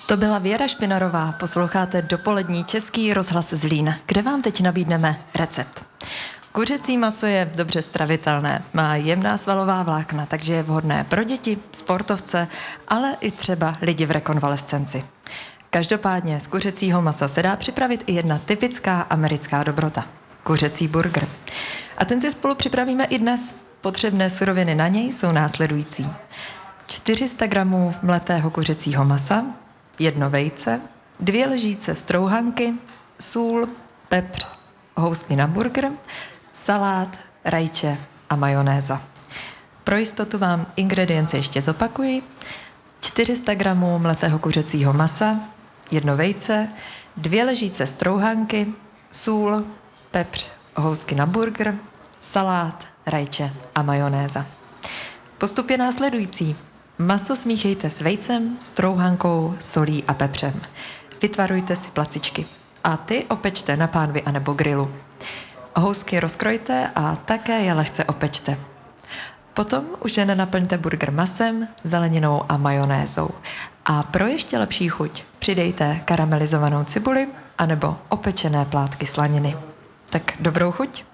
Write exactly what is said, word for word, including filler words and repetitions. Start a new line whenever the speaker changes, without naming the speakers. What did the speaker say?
To byla Věra Špinarová, posloucháte dopolední Český rozhlas Zlín, kde vám teď nabídneme recept. Kuřecí maso je dobře stravitelné, má jemná svalová vlákna, takže je vhodné pro děti, sportovce, ale i třeba lidi v rekonvalescenci. Každopádně z kuřecího masa se dá připravit i jedna typická americká dobrota – kuřecí burger. A ten si spolu připravíme i dnes. Potřebné suroviny na něj jsou následující. čtyři sta gramů mletého kuřecího masa, jedno vejce, dvě lžíce strouhanky, sůl, pepř, housky na burger, salát, rajče a majonéza. Pro jistotu vám ingredience ještě zopakuji. čtyři sta gramů mletého kuřecího masa, jedno vejce, dvě lžíce strouhanky, sůl, pepř, housky na burger, salát, rajče a majonéza. Postup je následující. Maso smíchejte s vejcem, strouhankou, solí a pepřem. Vytvarujte si placičky a ty opečte na pánvi anebo grilu. Housky rozkrojte a také je lehce opečte. Potom už jen naplňte burger masem, zeleninou a majonézou. A pro ještě lepší chuť přidejte karamelizovanou cibuli anebo opečené plátky slaniny. Tak dobrou chuť!